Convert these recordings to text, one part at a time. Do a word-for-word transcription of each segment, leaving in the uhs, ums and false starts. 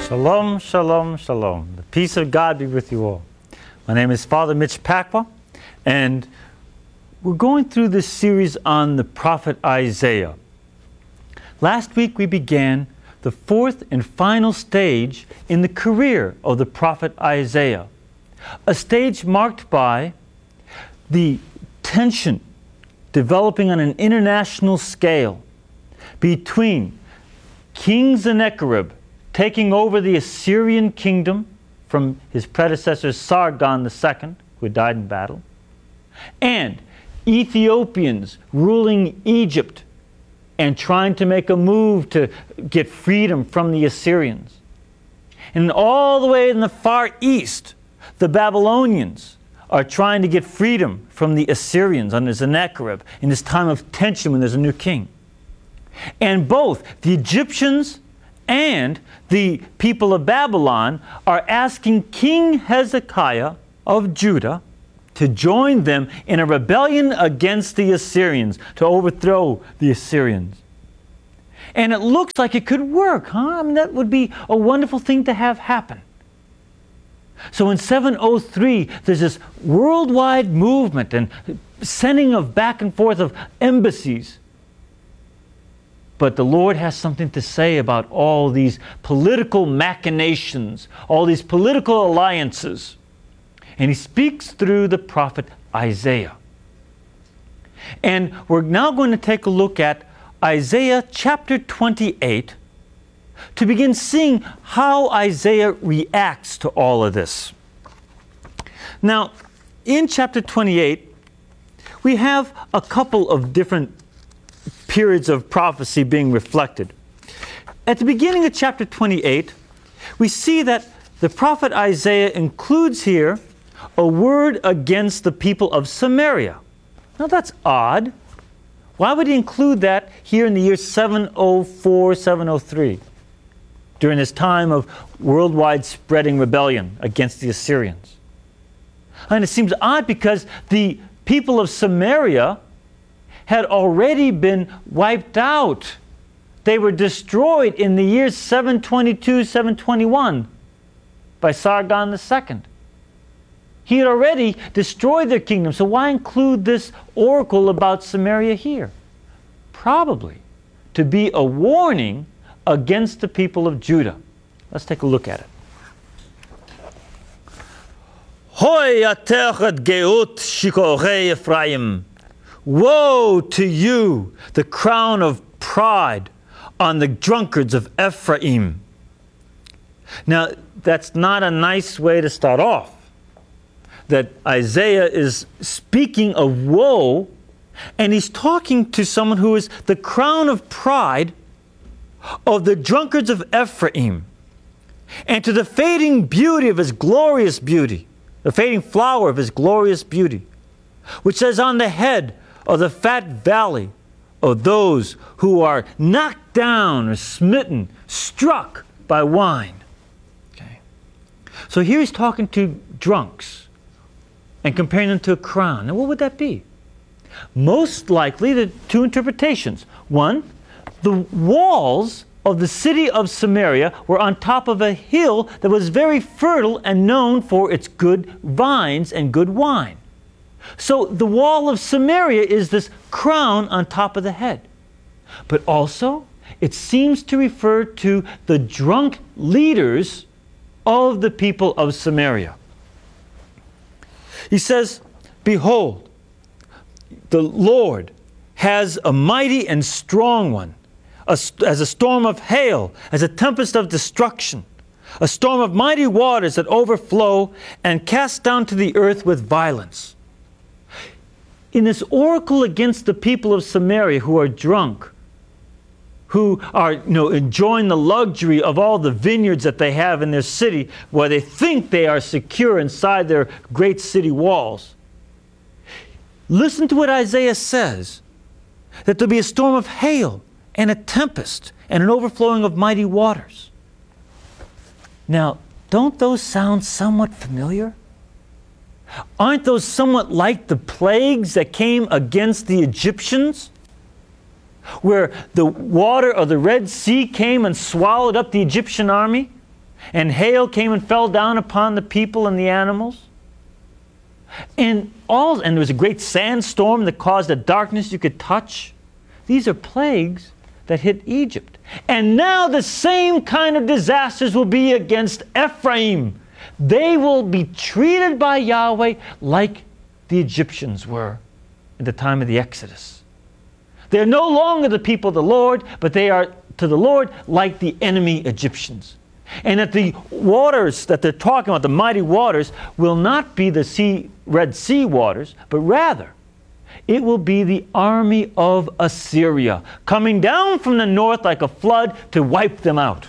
Shalom, shalom, shalom. The peace of God be with you all. My name is Father Mitch Pacwa, and we're going through this series on the prophet Isaiah. Last week we began the fourth and final stage in the career of the prophet Isaiah, a stage marked by the tension developing on an international scale between King Sennacherib taking over the Assyrian kingdom from his predecessor Sargon the Second, who died in battle, and Ethiopians ruling Egypt and trying to make a move to get freedom from the Assyrians. And all the way in the far east, the Babylonians are trying to get freedom from the Assyrians under Sennacherib in this time of tension when there's a new king. And both the Egyptians and the people of Babylon are asking King Hezekiah of Judah to join them in a rebellion against the Assyrians, to overthrow the Assyrians. And it looks like it could work, huh? I mean, that would be a wonderful thing to have happen. So in seven oh three, there's this worldwide movement and sending of back and forth of embassies. But the Lord has something to say about all these political machinations, all these political alliances. And He speaks through the prophet Isaiah. And we're now going to take a look at Isaiah chapter twenty-eight to begin seeing how Isaiah reacts to all of this. Now, in chapter twenty-eight, we have a couple of different periods of prophecy being reflected. At the beginning of chapter twenty-eight, we see that the prophet Isaiah includes here a word against the people of Samaria. Now that's odd. Why would he include that here in the year seven oh four, seven oh three, during this time of worldwide spreading rebellion against the Assyrians? And it seems odd because the people of Samaria had already been wiped out. They were destroyed in the years seven twenty-two, seven twenty-one by Sargon the Second. He had already destroyed their kingdom, so why include this oracle about Samaria here? Probably to be a warning against the people of Judah. Let's take a look at it. Hoi atechet geut shikorei Ephraim. Woe to you, the crown of pride on the drunkards of Ephraim. Now, that's not a nice way to start off. That Isaiah is speaking of woe, and he's talking to someone who is the crown of pride of the drunkards of Ephraim, and to the fading beauty of his glorious beauty, the fading flower of his glorious beauty, which says on the head of the fat valley of those who are knocked down or smitten, struck by wine. Okay. So here he's talking to drunks and comparing them to a crown. Now what would that be? Most likely the two interpretations. One, the walls of the city of Samaria were on top of a hill that was very fertile and known for its good vines and good wine. So the wall of Samaria is this crown on top of the head. But also, it seems to refer to the drunk leaders of the people of Samaria. He says, behold, the Lord has a mighty and strong one, as a storm of hail, as a tempest of destruction, a storm of mighty waters that overflow and cast down to the earth with violence. In this oracle against the people of Samaria who are drunk, who are you know, enjoying the luxury of all the vineyards that they have in their city, where they think they are secure inside their great city walls. Listen to what Isaiah says, that there'll be a storm of hail and a tempest and an overflowing of mighty waters. Now, don't those sound somewhat familiar? Aren't those somewhat like the plagues that came against the Egyptians? Where the water of the Red Sea came and swallowed up the Egyptian army? And hail came and fell down upon the people and the animals. And all and there was a great sandstorm that caused a darkness you could touch. These are plagues that hit Egypt. And now the same kind of disasters will be against Ephraim. They will be treated by Yahweh like the Egyptians were at the time of the Exodus. They are no longer the people of the Lord, but they are to the Lord like the enemy Egyptians. And that the waters that they're talking about, the mighty waters, will not be the sea, Red Sea waters, but rather it will be the army of Assyria coming down from the north like a flood to wipe them out.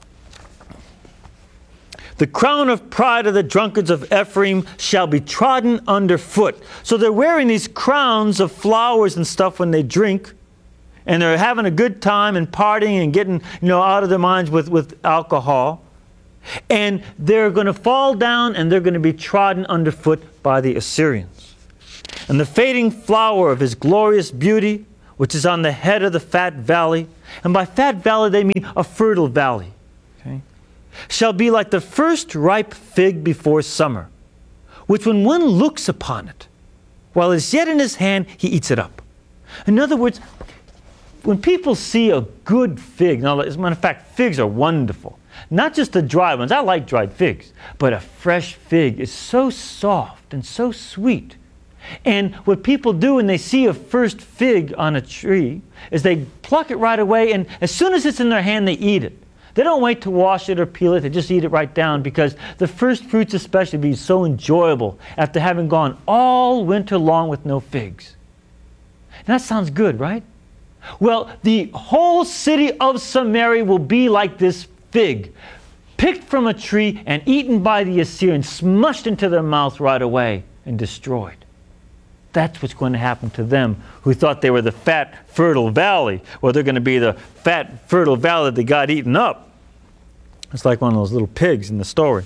The crown of pride of the drunkards of Ephraim shall be trodden underfoot. So they're wearing these crowns of flowers and stuff when they drink. And they're having a good time and partying and getting, you know, out of their minds with, with alcohol. And they're going to fall down and they're going to be trodden underfoot by the Assyrians. And the fading flower of his glorious beauty, which is on the head of the fat valley, and by fat valley they mean a fertile valley, okay, shall be like the first ripe fig before summer, which when one looks upon it, while it is yet in his hand, he eats it up. In other words, when people see a good fig, now as a matter of fact, figs are wonderful. Not just the dry ones, I like dried figs, but a fresh fig is so soft and so sweet. And what people do when they see a first fig on a tree is they pluck it right away, and as soon as it's in their hand, they eat it. They don't wait to wash it or peel it, they just eat it right down, because the first fruits especially be so enjoyable after having gone all winter long with no figs. And that sounds good, right? Well, the whole city of Samaria will be like this fig, picked from a tree and eaten by the Assyrians, smushed into their mouth right away and destroyed. That's what's going to happen to them who thought they were the fat, fertile valley. Well, they're going to be the fat, fertile valley that they got eaten up. It's like one of those little pigs in the story.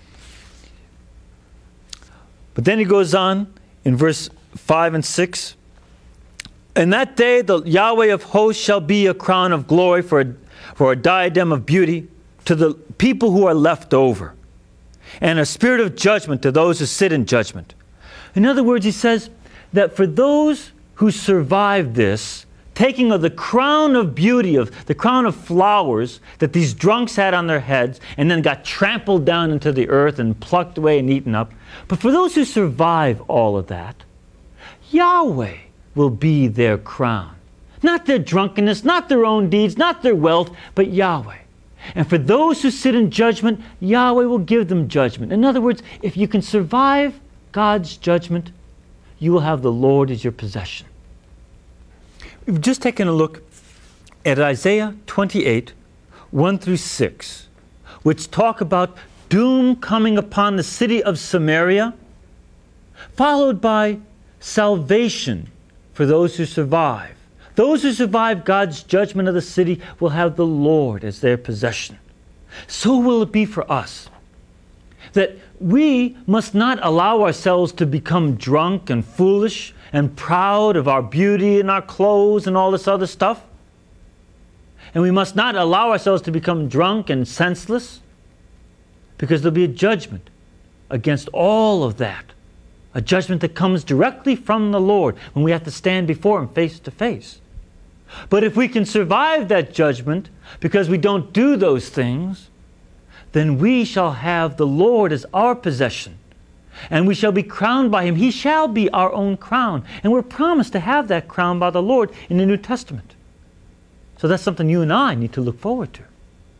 But then he goes on in verse five and six. In that day the Yahweh of hosts shall be a crown of glory for a, for a diadem of beauty to the people who are left over, and a spirit of judgment to those who sit in judgment. In other words, he says that for those who survive this, taking of the crown of beauty, of the crown of flowers that these drunks had on their heads and then got trampled down into the earth and plucked away and eaten up, but for those who survive all of that, Yahweh will be their crown. Not their drunkenness, not their own deeds, not their wealth, but Yahweh. And for those who sit in judgment, Yahweh will give them judgment. In other words, if you can survive God's judgment, you will have the Lord as your possession. We've just taken a look at Isaiah twenty-eight, one through six, which talk about doom coming upon the city of Samaria, followed by salvation for those who survive. Those who survive God's judgment of the city will have the Lord as their possession. So will it be for us, that we must not allow ourselves to become drunk and foolish and proud of our beauty and our clothes and all this other stuff. And we must not allow ourselves to become drunk and senseless, because there'll be a judgment against all of that. A judgment that comes directly from the Lord when we have to stand before Him face to face. But if we can survive that judgment because we don't do those things, then we shall have the Lord as our possession. And we shall be crowned by Him. He shall be our own crown. And we're promised to have that crown by the Lord in the New Testament. So that's something you and I need to look forward to.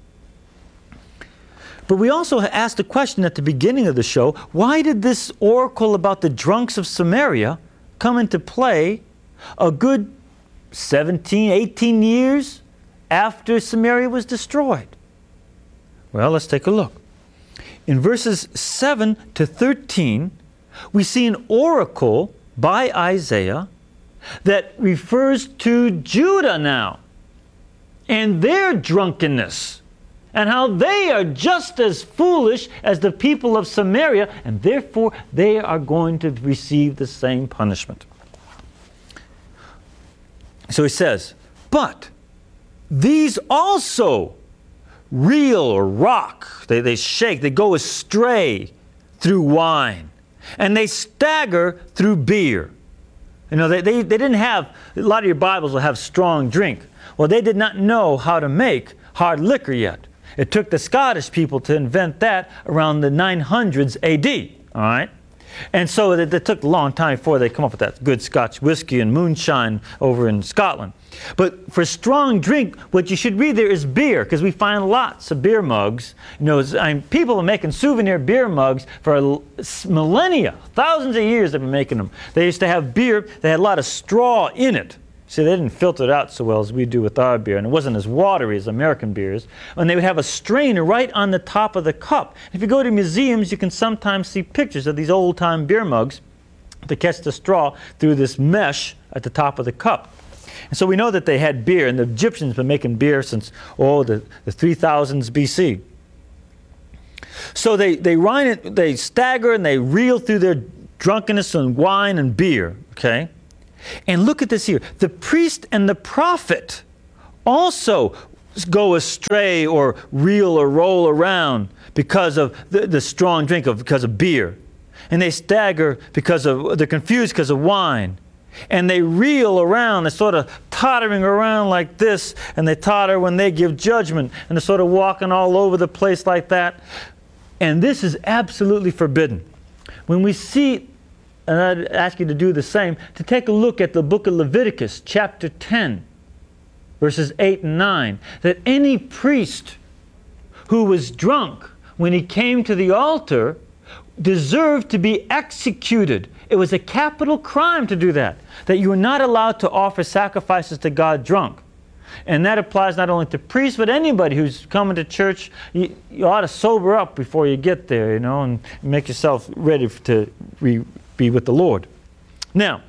But we also asked the question at the beginning of the show, why did this oracle about the drunks of Samaria come into play a good seventeen, eighteen years after Samaria was destroyed? Well, let's take a look. In verses seven to thirteen, we see an oracle by Isaiah that refers to Judah now and their drunkenness, and how they are just as foolish as the people of Samaria, and therefore they are going to receive the same punishment. So he says, but these also reel or rock. They, they shake. They go astray through wine. And they stagger through beer. You know, they, they, they didn't have, a lot of your Bibles will have strong drink. Well, they did not know how to make hard liquor yet. It took the Scottish people to invent that around the nine hundreds A D, all right? And so it, it took a long time before they come up with that good Scotch whiskey and moonshine over in Scotland. But for strong drink, what you should read there is beer, because we find lots of beer mugs. You know, I mean, people are making souvenir beer mugs for millennia, thousands of years they've been making them. They used to have beer, they had a lot of straw in it. See, they didn't filter it out so well as we do with our beer, and it wasn't as watery as American beers. And they would have a strainer right on the top of the cup. If you go to museums, you can sometimes see pictures of these old-time beer mugs to catch the straw through this mesh at the top of the cup. And so we know that they had beer, and the Egyptians have been making beer since, oh, the, the three thousands B C. So they, they, rhyme it, they stagger and they reel through their drunkenness and wine and beer, okay? And look at this here. The priest and the prophet also go astray or reel or roll around because of the, the strong drink, of because of beer. And they stagger because of, they're confused because of wine. And they reel around, they're sort of tottering around like this, and they totter when they give judgment, and they're sort of walking all over the place like that. And this is absolutely forbidden. When we see, and I'd ask you to do the same, to take a look at the book of Leviticus, chapter ten, verses eight and nine, that any priest who was drunk when he came to the altar deserved to be executed. It was a capital crime to do that, that you were not allowed to offer sacrifices to God drunk. And that applies not only to priests, but anybody who's coming to church. You, you ought to sober up before you get there, you know, and make yourself ready to re, be with the Lord. Now,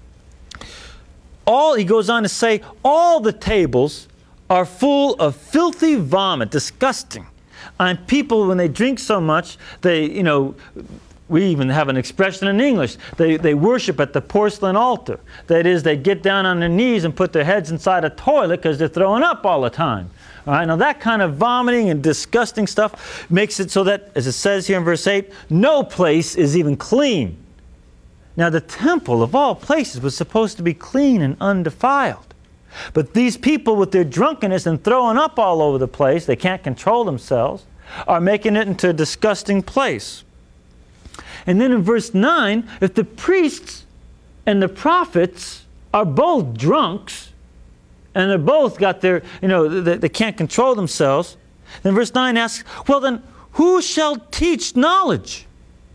all, he goes on to say, all the tables are full of filthy vomit, disgusting. And people, when they drink so much, they, you know, we even have an expression in English. They, they worship at the porcelain altar. That is, they get down on their knees and put their heads inside a toilet because they're throwing up all the time. All right, now that kind of vomiting and disgusting stuff makes it so that, as it says here in verse eight, no place is even clean. Now the temple of all places was supposed to be clean and undefiled. But these people, with their drunkenness and throwing up all over the place, they can't control themselves, are making it into a disgusting place. And then in verse nine, if the priests and the prophets are both drunks, and they're both got their, you know, they, they can't control themselves, then verse nine asks, well then, who shall teach knowledge?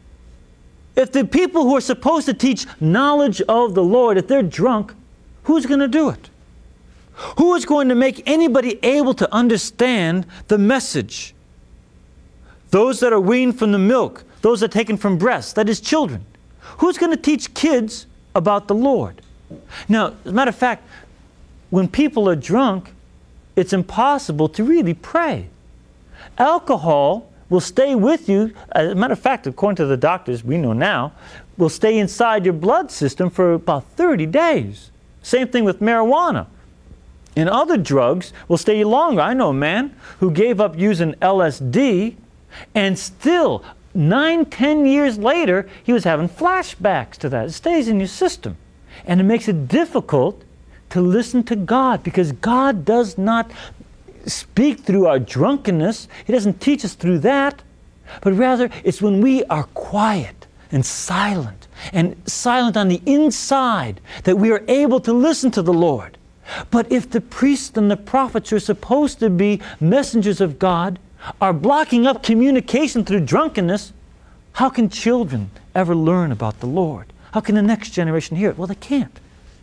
If the people who are supposed to teach knowledge of the Lord, if they're drunk, who's going to do it? Who is going to make anybody able to understand the message? Those that are weaned from the milk, those that are taken from breasts, that is children. Who's going to teach kids about the Lord? Now, as a matter of fact, when people are drunk, it's impossible to really pray. Alcohol will stay with you, as a matter of fact, according to the doctors we know now, will stay inside your blood system for about thirty days. Same thing with marijuana. And other drugs will stay longer. I know a man who gave up using L S D, and still, nine, ten years later, he was having flashbacks to that. It stays in your system. And it makes it difficult to listen to God, because God does not speak through our drunkenness. He doesn't teach us through that. But rather, it's when we are quiet and silent, and silent on the inside, that we are able to listen to the Lord. But if the priests and the prophets are supposed to be messengers of God, are blocking up communication through drunkenness, how can children ever learn about the Lord? How can the next generation hear it? Well, they can't.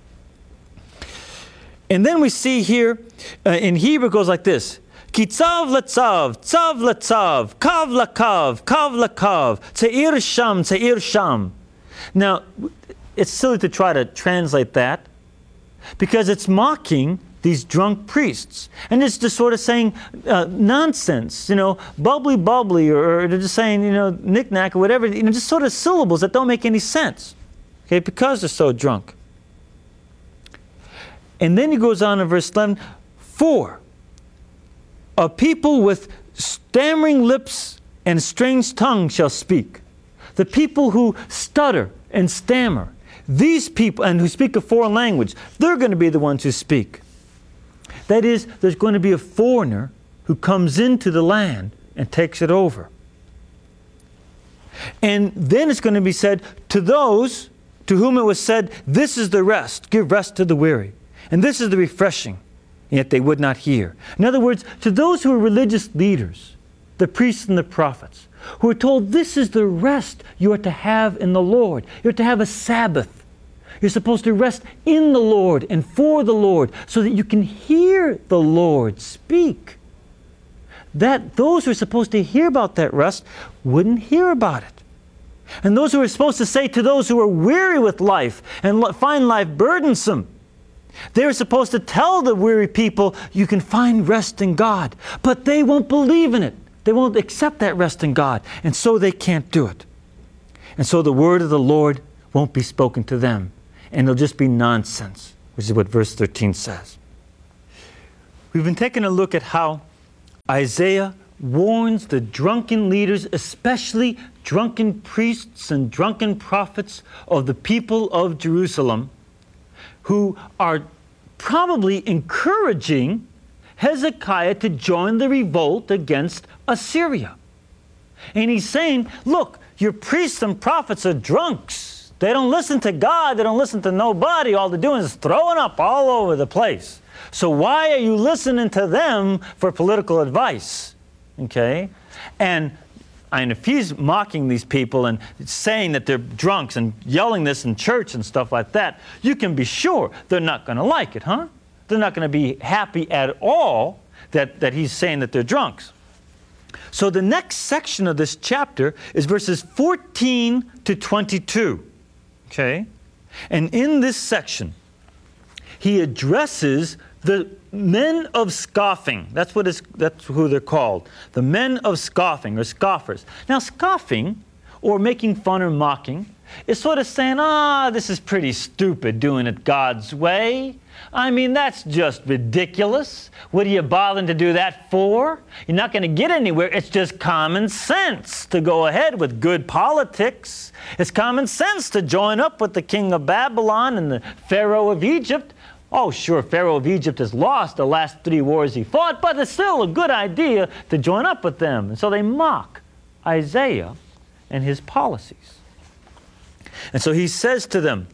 And then we see here, uh, in Hebrew it goes like this. Ki tzav letzav, tzav letzav, kav lakav, kav lakav, tzeir sham, tzeir sham. Now, it's silly to try to translate that, because it's mocking these drunk priests. And it's just sort of saying uh, nonsense, you know, bubbly bubbly, or, or they're just saying, you know, knick-knack or whatever, you know, just sort of syllables that don't make any sense, okay, because they're so drunk. And then he goes on in verse eleven, for A people with stammering lips and strange tongue shall speak. The people who stutter and stammer, these people, and who speak a foreign language, they're going to be the ones who speak. That is, there's going to be a foreigner who comes into the land and takes it over. And then it's going to be said, to those to whom it was said, this is the rest, give rest to the weary, and this is the refreshing, and yet they would not hear. In other words, to those who are religious leaders, the priests and the prophets, who are told this is the rest you are to have in the Lord. You're to have a Sabbath. You're supposed to rest in the Lord and for the Lord so that you can hear the Lord speak. That those who are supposed to hear about that rest wouldn't hear about it. And those who are supposed to say to those who are weary with life and find life burdensome, they're supposed to tell the weary people, you can find rest in God. But they won't believe in it. They won't accept that rest in God. And so they can't do it. And so the word of the Lord won't be spoken to them. And it'll just be nonsense, which is what verse thirteen says. We've been taking a look at how Isaiah warns the drunken leaders, especially drunken priests and drunken prophets of the people of Jerusalem, who are probably encouraging Hezekiah to join the revolt against Assyria. And he's saying, look, your priests and prophets are drunks. They don't listen to God. They don't listen to nobody. All they're doing is throwing up all over the place. So why are you listening to them for political advice? Okay? And And if he's mocking these people and saying that they're drunks and yelling this in church and stuff like that, you can be sure they're not going to like it, huh? They're not going to be happy at all that, that he's saying that they're drunks. So the next section of this chapter is verses fourteen to twenty-two. Okay? And in this section, he addresses the men of scoffing. That's what is, that's who they're called. The men of scoffing, or scoffers. Now, scoffing, or making fun or mocking, is sort of saying, ah, this is pretty stupid doing it God's way. I mean, that's just ridiculous. What are you bothering to do that for? You're not going to get anywhere. It's just common sense to go ahead with good politics. It's common sense to join up with the king of Babylon and the Pharaoh of Egypt. Oh, sure, Pharaoh of Egypt has lost the last three wars he fought, but it's still a good idea to join up with them. And so they mock Isaiah and his policies. And so he says to them,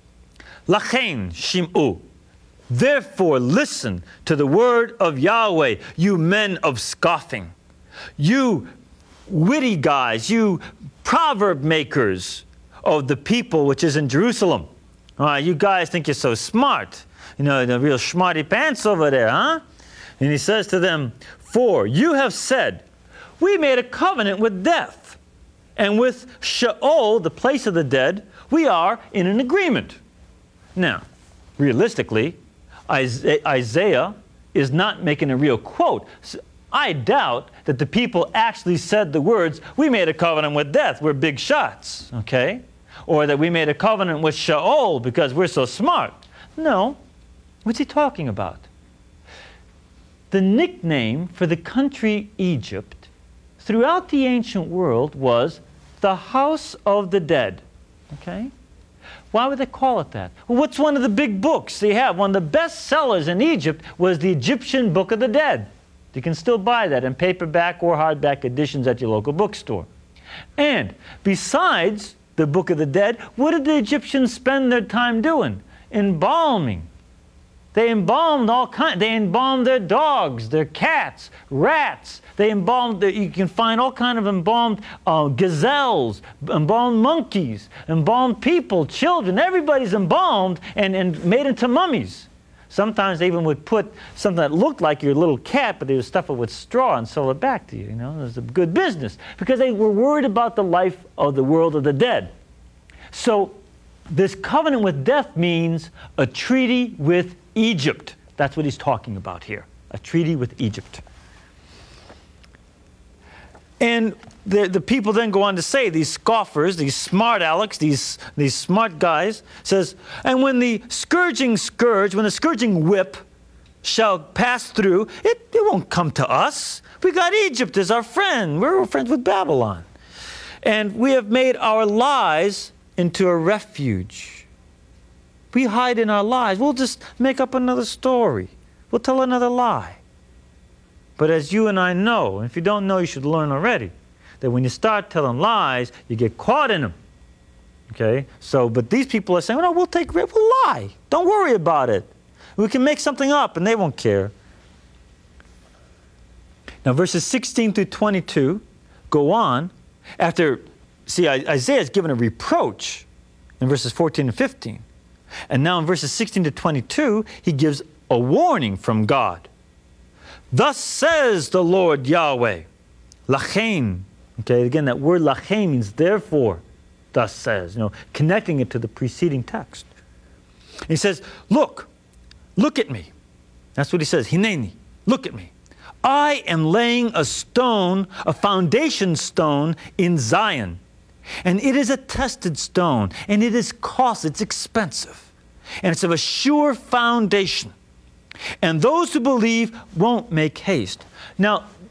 Lachen shim'u, therefore listen to the word of Yahweh, you men of scoffing, you witty guys, you proverb makers of the people which is in Jerusalem. Uh, you guys think you're so smart. You know, the real smarty pants over there, huh? And he says to them, for you have said, we made a covenant with death, and with Sheol, the place of the dead, we are in an agreement. Now, realistically, Isaiah is not making a real quote. I doubt that the people actually said the words, we made a covenant with death, we're big shots, okay? Or that we made a covenant with Sheol because we're so smart. No. What's he talking about? The nickname for the country Egypt throughout the ancient world was the house of the dead. Okay? Why would they call it that? Well, what's one of the big books they have? One of the best sellers in Egypt was the Egyptian Book of the Dead. You can still buy that in paperback or hardback editions at your local bookstore. And besides the Book of the Dead, what did the Egyptians spend their time doing? Embalming. They embalmed all kinds. They embalmed their dogs, their cats, rats. They embalmed, the, you can find all kinds of embalmed uh, gazelles, embalmed monkeys, embalmed people, children. Everybody's embalmed and, and made into mummies. Sometimes they even would put something that looked like your little cat, but they would stuff it with straw and sell it back to you. You know, it was a good business because they were worried about the life of the world of the dead. So this covenant with death means a treaty with Egypt. That's what he's talking about here. A treaty with Egypt. And the, the people then go on to say, these scoffers, these smart alecks, these, these smart guys, says, and when the scourging scourge, when the scourging whip shall pass through, it, it won't come to us. We got Egypt as our friend. We're friends with Babylon. And we have made our lies into a refuge. We hide in our lies. We'll just make up another story. We'll tell another lie. But as you and I know, and if you don't know, you should learn already, that when you start telling lies, you get caught in them. Okay? So, but these people are saying, well, no, we'll take, we'll lie. Don't worry about it. We can make something up and they won't care. Now, verses sixteen through twenty-two go on after, see, Isaiah is given a reproach in verses fourteen and fifteen. And now in verses sixteen to twenty-two, he gives a warning from God. Thus says the Lord Yahweh, lachem. Okay, again, that word lachem means therefore, thus says, you know, connecting it to the preceding text. And he says, look, look at me. That's what he says, hineni, look at me. I am laying a stone, a foundation stone in Zion. And it is a tested stone, and it is costly, it's expensive. And it's of a sure foundation. And those who believe won't make haste. Now,